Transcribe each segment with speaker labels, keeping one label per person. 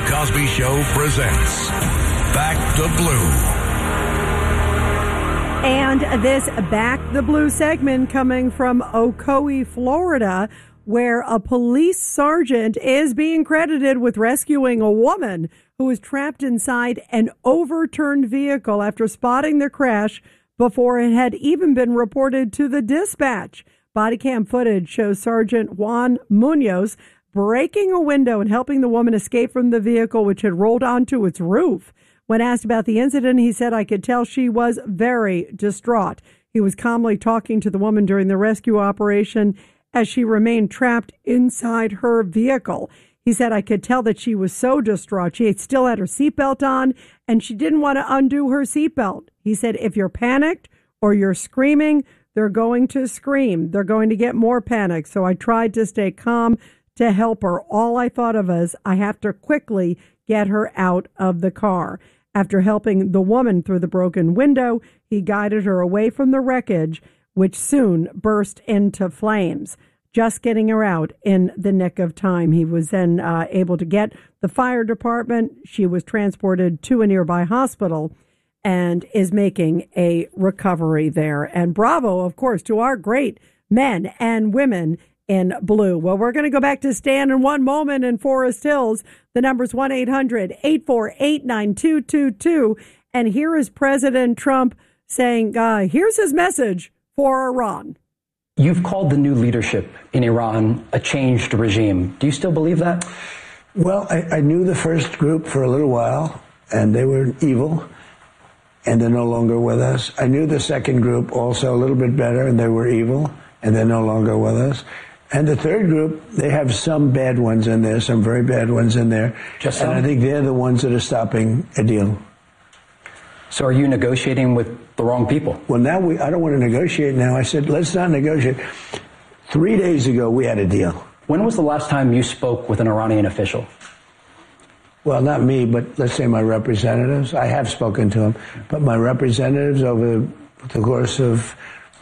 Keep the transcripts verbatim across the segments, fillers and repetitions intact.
Speaker 1: Cosby Show presents Back the Blue.
Speaker 2: And this Back the Blue segment coming from Ocoee, Florida, where a police sergeant is being credited with rescuing a woman who was trapped inside an overturned vehicle after spotting the crash before it had even been reported to the dispatch. Body cam footage shows Sergeant Juan Munoz breaking a window and helping the woman escape from the vehicle, which had rolled onto its roof. When asked about the incident, he said, "I could tell she was very distraught." He was calmly talking to the woman during the rescue operation as she remained trapped inside her vehicle. He said, "I could tell that she was so distraught. She still had her seatbelt on, and she didn't want to undo her seatbelt." He said, "If you're panicked or you're screaming, they're going to scream. They're going to get more panicked. So I tried to stay calm to help her. All I thought of was I have to quickly get her out of the car." After helping the woman through the broken window, he guided her away from the wreckage, which soon burst into flames. Just getting her out in the nick of time. He was then uh, able to get the fire department. She was transported to a nearby hospital and is making a recovery there. And bravo, of course, to our great men and women in blue. Well, we're going to go back to Stan in one moment in Forest Hills. The number's one eight hundred eight four eight nine two two two. And here is President Trump saying, uh, here's his message for Iran.
Speaker 3: You've called the new leadership in Iran a changed regime. Do you still believe that?
Speaker 4: Well, I, I knew the first group for a little while, and they were evil, and they're no longer with us. I knew the second group also a little bit better, and they were evil, and they're no longer with us. And the third group, they have some bad ones in there, some very bad ones in there.
Speaker 3: Just
Speaker 4: and
Speaker 3: some?
Speaker 4: I think they're the ones that are stopping a deal.
Speaker 3: So are you negotiating with the wrong people?
Speaker 4: Well, now we, I don't want to negotiate now. I said, let's not negotiate. Three days ago, we had a deal.
Speaker 3: When was the last time you spoke with an Iranian official?
Speaker 4: Well, not me, but let's say my representatives. I have spoken to them. But my representatives over the course of,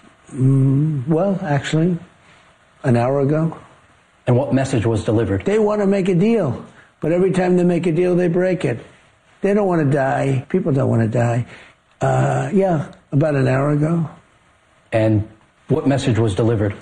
Speaker 4: mm, well, actually, an hour ago.
Speaker 3: And what message was delivered?
Speaker 4: They want to make a deal. But every time they make a deal, they break it. They don't want to die. People don't want to die. Uh, yeah, about an hour ago.
Speaker 3: And what message was delivered?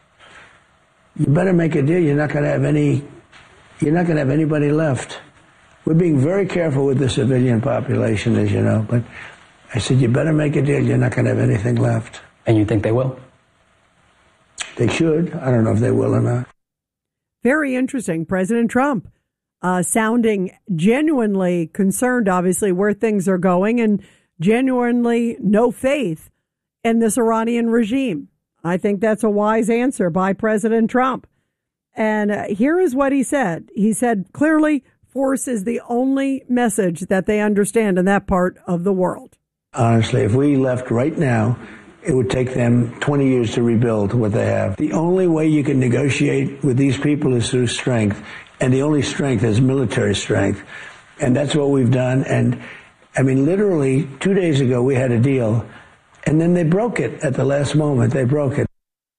Speaker 4: You better make a deal. You're not going to have any, you're not going to have anybody left. We're being very careful with the civilian population, as you know. But I said, you better make a deal. You're not going to have anything left.
Speaker 3: And you think they will?
Speaker 4: They should. I don't know if they will or not.
Speaker 2: Very interesting. President Trump uh, sounding genuinely concerned, obviously, where things are going, and genuinely no faith in this Iranian regime. I think that's a wise answer by President Trump. And uh, here is what he said. He said, clearly, force is the only message that they understand in that part of the world.
Speaker 4: Honestly, if we left right now, it would take them twenty years to rebuild what they have. The only way you can negotiate with these people is through strength. And the only strength is military strength. And that's what we've done. And I mean, literally two days ago, we had a deal. And then they broke it at the last moment. They broke it.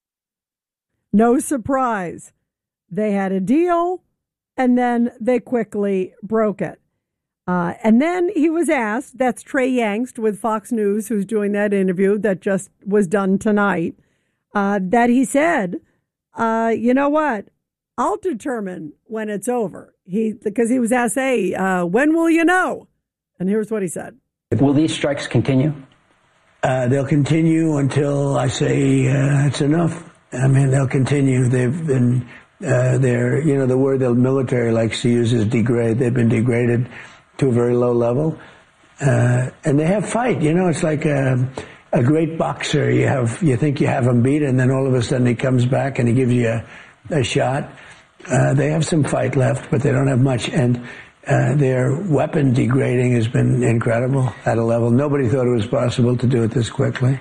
Speaker 2: No surprise. They had a deal, and then they quickly broke it. Uh, and then he was asked, that's Trey Yangst with Fox News, who's doing that interview that just was done tonight, uh, that he said, uh, you know what? I'll determine when it's over. He because he was asked, hey, uh, when will you know? And here's what he said.
Speaker 3: Will these strikes continue?
Speaker 4: Uh, they'll continue until I say uh, it's enough. I mean, they'll continue. They've been, uh, they're, you know, the word the military likes to use is degrade. They've been degraded to a very low level. Uh, and they have fight. You know, it's like a, a great boxer. You have, you think you have him beat, and then all of a sudden he comes back and he gives you a, a shot. Uh, they have some fight left, but they don't have much. And uh, their weapon degrading has been incredible at a level. Nobody thought it was possible to do it this quickly.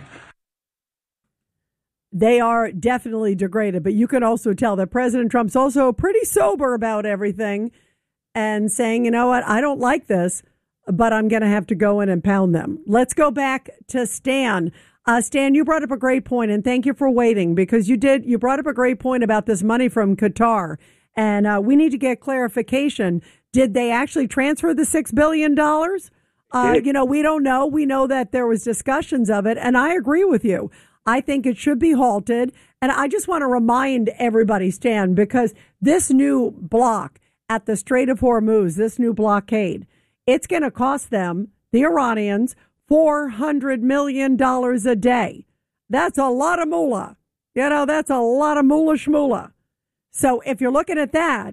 Speaker 2: They are definitely degraded, but you can also tell that President Trump's also pretty sober about everything and saying, you know what, I don't like this, but I'm going to have to go in and pound them. Let's go back to Stan. Uh, Stan, you brought up a great point, and thank you for waiting, because you did. You brought up a great point about this money from Qatar And uh, we need to get clarification. Did they actually transfer the six billion dollars? Uh, you know, we don't know. We know that there was discussions of it. And I agree with you. I think it should be halted. And I just want to remind everybody, Stan, because this new block at the Strait of Hormuz, this new blockade, it's going to cost them, the Iranians, four hundred million dollars a day. That's a lot of moolah. You know, that's a lot of moolah shmoolah. So if you're looking at that,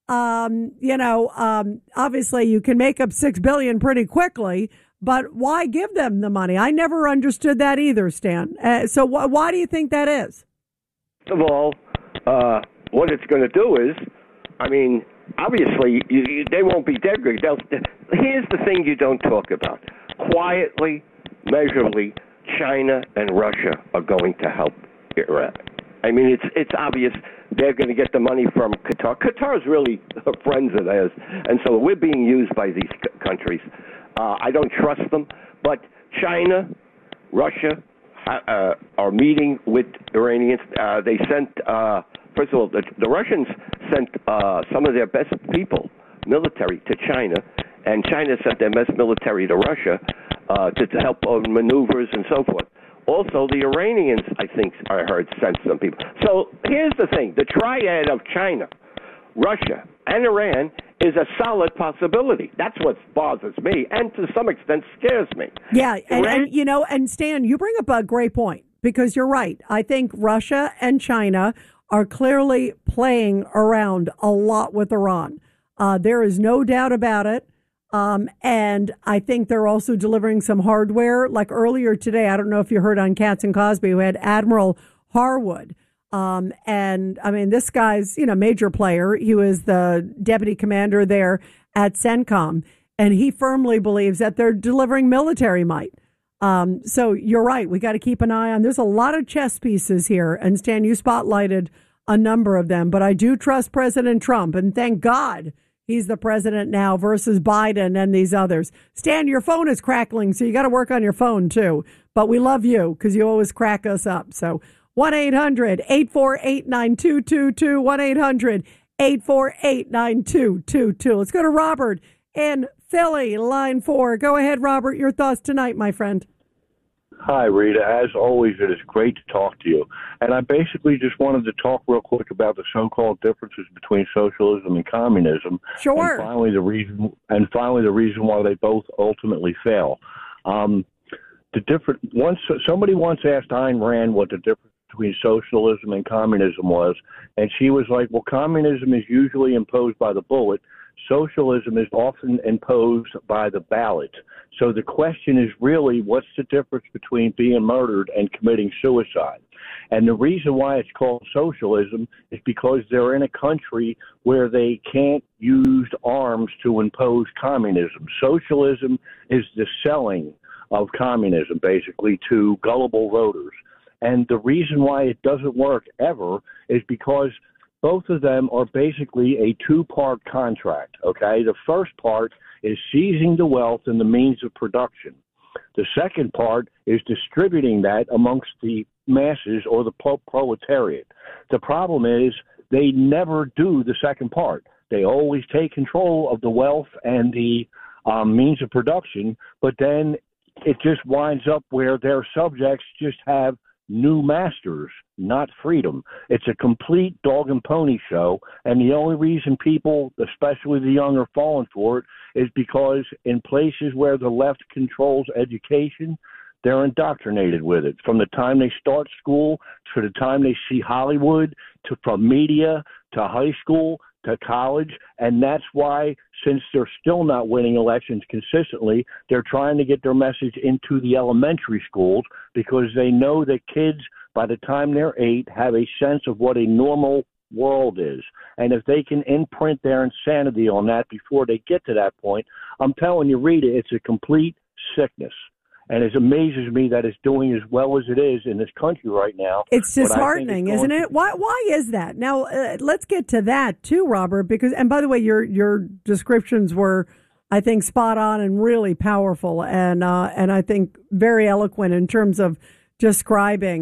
Speaker 2: um, you know, um, obviously you can make up six billion dollars pretty quickly, but why give them the money? I never understood that either, Stan. Uh, so wh- why do you think that is?
Speaker 5: First of all, uh, what it's going to do is, I mean, obviously, you, you, they won't be degraded. They'll, here's the thing you don't talk about. Quietly, measurably, China and Russia are going to help Iran. I mean, it's it's obvious they're going to get the money from Qatar. Qatar is really friends of theirs, and so we're being used by these c- countries. Uh, I don't trust them, but China, Russia uh, are meeting with Iranians. Uh, they sent, uh, first of all, the, the Russians sent uh, some of their best people, military, to China, and China sent their best military to Russia uh, to, to help on maneuvers and so forth. Also, the Iranians, I think, I heard, sent some people. So here's the thing. The triad of China, Russia, and Iran is a solid possibility. That's what bothers me and to some extent scares me.
Speaker 2: Yeah, and, and you know, and Stan, you bring up a great point because you're right. I think Russia and China are clearly playing around a lot with Iran. Uh, there is no doubt about it. Um, and I think they're also delivering some hardware. Like earlier today, I don't know if you heard on Katz and Cosby, we had Admiral Harwood. Um, and I mean, this guy's, you know, major player. He was the deputy commander there at CENTCOM, and he firmly believes that they're delivering military might. Um, so you're right. We got to keep an eye on. There's a lot of chess pieces here, and Stan, you spotlighted a number of them. But I do trust President Trump, and thank God he's the president now versus Biden and these others. Stan, your phone is crackling, so you got to work on your phone too. But we love you because you always crack us up. So. one eight hundred eight four eight nine two two two, one eight hundred eight four eight nine two two two. Let's go to Robert in Philly, line four. Go ahead, Robert. Your thoughts tonight, my friend.
Speaker 6: Hi, Rita. As always, it is great to talk to you. And I basically just wanted to talk real quick about the so-called differences between socialism and communism.
Speaker 2: Sure.
Speaker 6: And finally, the reason and finally the reason why they both ultimately fail. Um, the different once somebody once asked Ayn Rand what the difference between socialism and communism was, and she was like, well, communism is usually imposed by the bullet. Socialism is often imposed by the ballot. So the question is really, what's the difference between being murdered and committing suicide? And the reason why it's called socialism is because they're in a country where they can't use arms to impose communism. Socialism is the selling of communism, basically, to gullible voters. And the reason why it doesn't work ever is because both of them are basically a two-part contract, okay? The first part is seizing the wealth and the means of production. The second part is distributing that amongst the masses or the proletariat. The problem is they never do the second part. They always take control of the wealth and the um, means of production, but then it just winds up where their subjects just have new masters, not freedom. It's a complete dog and pony show, and the only reason people, especially the young, are falling for it is because in places where the left controls education, they're indoctrinated with it. From the time they start school to the time they see Hollywood, to from media to high school to college, and that's why, since they're still not winning elections consistently, they're trying to get their message into the elementary schools because they know that kids, by the time they're eight, have a sense of what a normal world is. And if they can imprint their insanity on that before they get to that point, I'm telling you, Rita, it's a complete sickness. And it amazes me that it's doing as well as it is in this country right now.
Speaker 2: It's disheartening, isn't it? Why Why is that? Now, uh, let's get to that too, Robert, because, and by the way, your your descriptions were, I think, spot on and really powerful and, uh, and I think very eloquent in terms of describing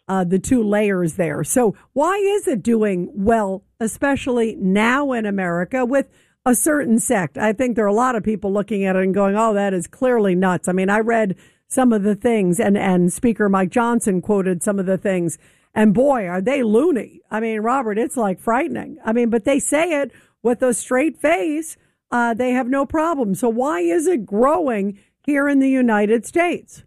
Speaker 2: uh, the two layers there. So why is it doing well, especially now in America with a certain sect? I think there are a lot of people looking at it and going, oh, that is clearly nuts. I mean, I read some of the things, and, and Speaker Mike Johnson quoted some of the things, and boy, are they loony. I mean, Robert, it's like frightening. I mean, but they say it with a straight face. Uh, they have no problem. So why is it growing here in the United States?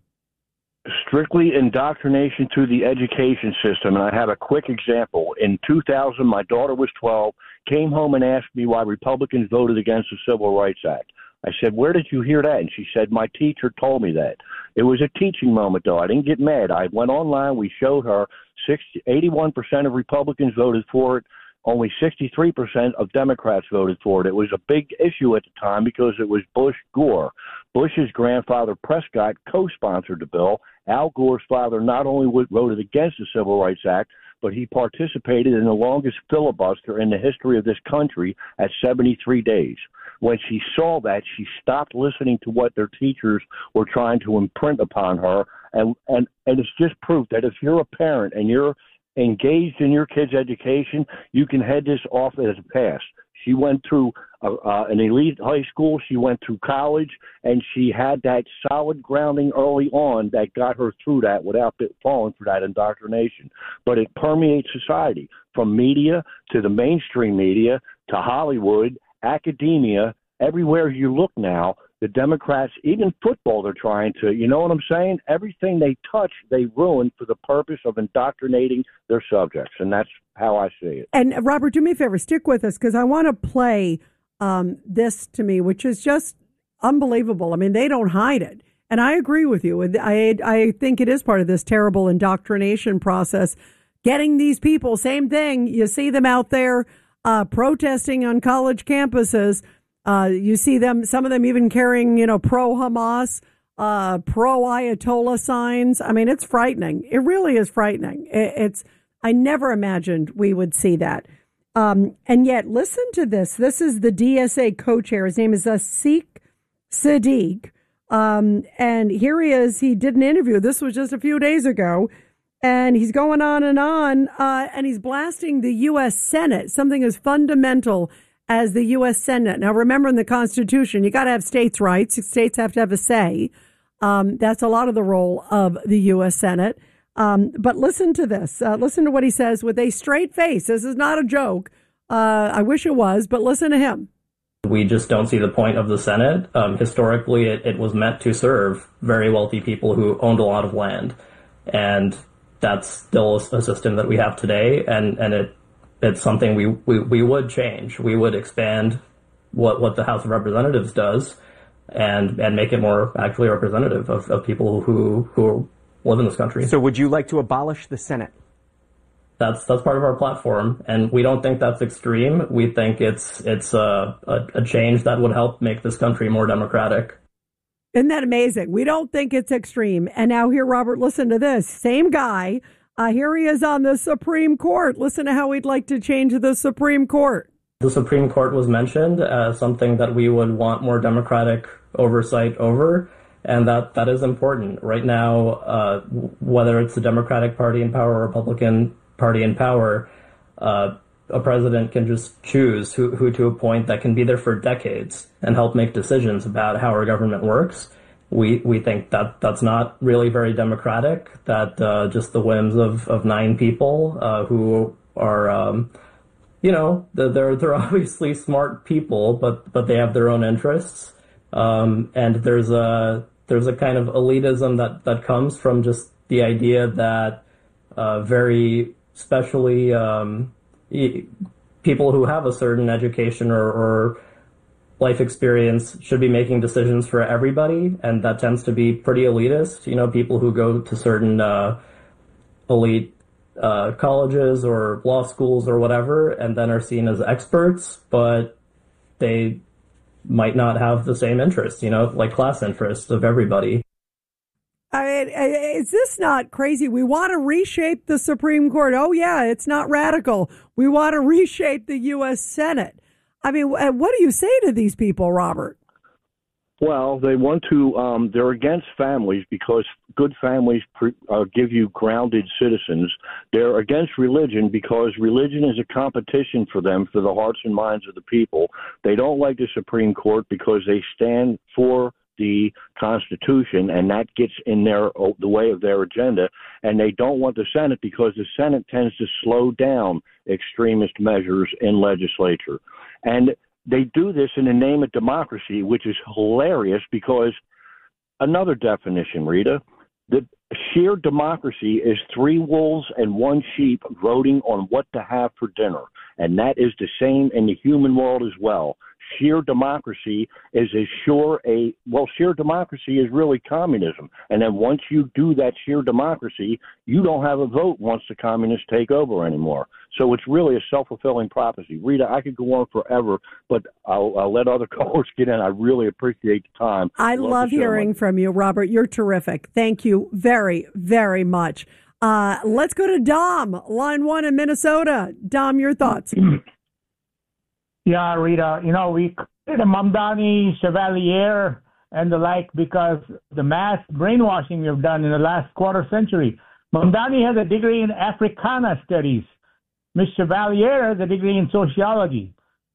Speaker 6: Strictly indoctrination through the education system. And I have a quick example. In two thousand, my daughter was twelve, came home and asked me why Republicans voted against the Civil Rights Act. I said, where did you hear that? And she said, my teacher told me that. It was a teaching moment, though. I didn't get mad. I went online. We showed her sixty, eighty-one percent of Republicans voted for it. Only sixty-three percent of Democrats voted for it. It was a big issue at the time because it was Bush Gore. Bush's grandfather, Prescott, co-sponsored the bill. Al Gore's father not only voted against the Civil Rights Act, but he participated in the longest filibuster in the history of this country at seventy-three days. When she saw that, she stopped listening to what their teachers were trying to imprint upon her. And, and, and it's just proof that if you're a parent and you're engaged in your kid's education, you can head this off as a pass. She went through uh, uh, an elite high school. She went through college, and she had that solid grounding early on that got her through that without falling for that indoctrination. But it permeates society, from media to the mainstream media to Hollywood, academia, everywhere you look now. The Democrats, even football, they're trying to, you know what I'm saying? Everything they touch, they ruin for the purpose of indoctrinating their subjects. And that's how I see it.
Speaker 2: And Robert, do me a favor, stick with us, because I want to play um, this to me, which is just unbelievable. I mean, they don't hide it. And I agree with you. I, I think it is part of this terrible indoctrination process. Getting these people, same thing. You see them out there uh, protesting on college campuses. Uh, you see them, some of them even carrying, you know, pro-Hamas, uh, pro-Ayatollah signs. I mean, it's frightening. It really is frightening. It, it's, I never imagined we would see that. Um, and yet, listen to this. This is the D S A co-chair. His name is Asik Sadiq. Um, and here he is. He did an interview. This was just a few days ago. And he's going on and on. Uh, and he's blasting the U S Senate, something as fundamental as the U S Senate. Now, remember, in the Constitution, you got to have states' rights. States have to have a say. Um, that's a lot of the role of the U S Senate. Um, but listen to this. Uh, listen to what he says with a straight face. This is not a joke. Uh, I wish it was, but listen to him.
Speaker 7: We just don't see the point of the Senate. Um, historically, it, it was meant to serve very wealthy people who owned a lot of land. And that's still a, a system that we have today. And, and it It's something we, we, we would change. We would expand what, what the House of Representatives does and, and make it more actually representative of, of people who, who live in this country.
Speaker 8: So would you like to abolish the Senate?
Speaker 7: That's that's part of our platform, and we don't think that's extreme. We think it's it's a, a, a change that would help make this country more democratic.
Speaker 2: Isn't that amazing? We don't think it's extreme. And now here, Robert, listen to this. Same guy. Uh, here he is on the Supreme Court. Listen to how he'd like to change the Supreme Court.
Speaker 7: The Supreme Court was mentioned as something that we would want more democratic oversight over, and that, that is important. Right now, uh, whether it's the Democratic Party in power or Republican Party in power, uh, a president can just choose who, who to appoint that can be there for decades and help make decisions about how our government works. We we think that that's not really very democratic, that uh, just the whims of, of nine people uh, who are, um, you know, they're they're obviously smart people, but but they have their own interests. Um, and there's a there's a kind of elitism that, that comes from just the idea that uh, very especially um, people who have a certain education or, or life experience should be making decisions for everybody, and that tends to be pretty elitist. You know, people who go to certain uh, elite uh, colleges or law schools or whatever, and then are seen as experts, but they might not have the same interests, you know, like class interests of everybody.
Speaker 2: I mean, is this not crazy? We want to reshape the Supreme Court. Oh, yeah, it's not radical. We want to reshape the U S Senate. I mean, what do you say to these people, Robert?
Speaker 6: Well, they want to, um, they're against families because good families pre- uh, give you grounded citizens. They're against religion because religion is a competition for them, for the hearts and minds of the people. They don't like the Supreme Court because they stand for the Constitution, and that gets in their the way of their agenda. And they don't want the Senate because the Senate tends to slow down extremist measures in legislature. And they do this in the name of democracy, which is hilarious because another definition, Rita, that sheer democracy is three wolves and one sheep voting on what to have for dinner. And that is the same in the human world as well. Sheer democracy is as sure a, well, sheer democracy is really communism. And then once you do that sheer democracy, you don't have a vote once the communists take over anymore. So it's really a self-fulfilling prophecy. Rita, I could go on forever, but I'll, I'll let other callers get in. I really appreciate the time.
Speaker 2: I love, love hearing from you, Robert. You're terrific. Thank you very, very much. Uh, let's go to Dom, line one in Minnesota. Dom, your thoughts?
Speaker 9: Yeah, Rita, you know, we created a Mamdani, Chevalier, and the like because the mass brainwashing we've done in the last quarter century. Mamdani has a degree in Africana studies. Miss Chevalier has a degree in sociology.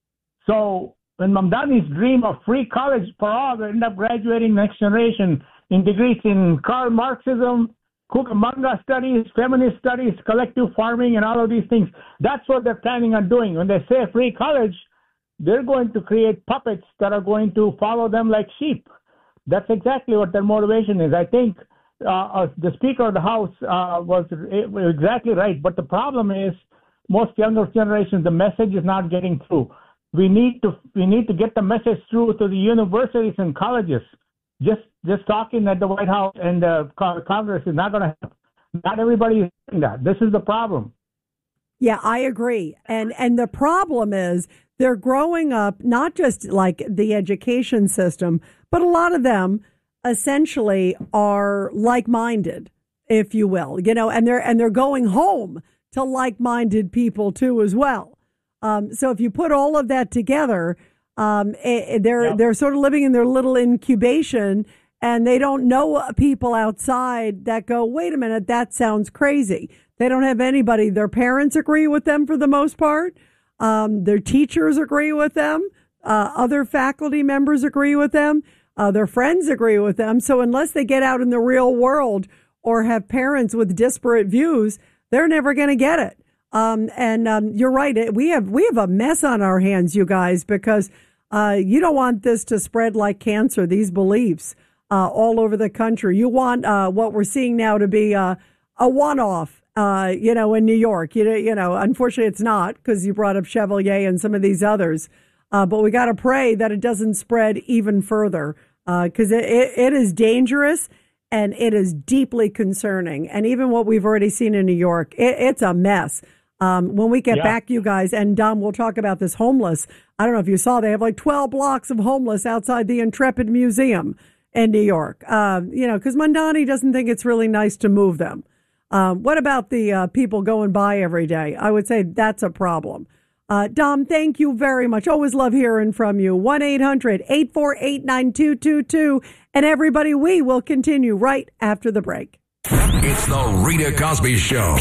Speaker 9: So when Mamdani's dream of free college for all will end up graduating next generation in degrees in Karl Marxism, Cucamonga studies, feminist studies, collective farming, and all of these things. That's what they're planning on doing. When they say free college, they're going to create puppets that are going to follow them like sheep. That's exactly what their motivation is. I think uh, uh, the Speaker of the House uh, was exactly right. But the problem is most younger generations, the message is not getting through. We need to we need to get the message through to the universities and colleges. Just just talking at the White House and the Congress is not going to help. Not everybody is doing that. This is the problem.
Speaker 2: Yeah, I agree. And and the problem is they're growing up, not just like the education system, but a lot of them essentially are like-minded, if you will, you know, and they're and they're going home to like-minded people too as well. Um, so if you put all of that together, um, it, they're yeah. they're sort of living in their little incubation, and they don't know people outside that go, wait a minute, that sounds crazy. They don't have anybody. Their parents agree with them for the most part. Um, their teachers agree with them. Uh, other faculty members agree with them. Uh, their friends agree with them. So unless they get out in the real world or have parents with disparate views, they're never going to get it. Um, and um, you're right. We have we have a mess on our hands, you guys, because uh, you don't want this to spread like cancer, these beliefs uh, all over the country. You want uh, what we're seeing now to be uh, a one-off. Uh, you know, in New York, you know, you know, unfortunately it's not because you brought up Chevalier and some of these others. Uh, but we got to pray that it doesn't spread even further because uh, it, it, it is dangerous and it is deeply concerning. And even what we've already seen in New York, it, it's a mess. Um, when we get yeah. back, you guys, and Dom, we'll talk about this homeless. I don't know if you saw, they have like twelve blocks of homeless outside the Intrepid Museum in New York, uh, you know, because Mamdani doesn't think it's really nice to move them. Um, what about the uh, people going by every day? I would say that's a problem. Uh, Dom, thank you very much. Always love hearing from you. one eight hundred eight four eight nine two two two. And everybody, we will continue right after the break.
Speaker 1: It's the Rita Cosby Show.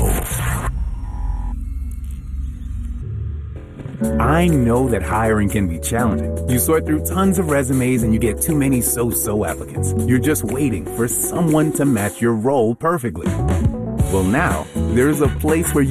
Speaker 10: I know that hiring can be challenging. You sort through tons of resumes and you get too many so-so applicants. You're just waiting for someone to match your role perfectly. Well, now, there's a place where you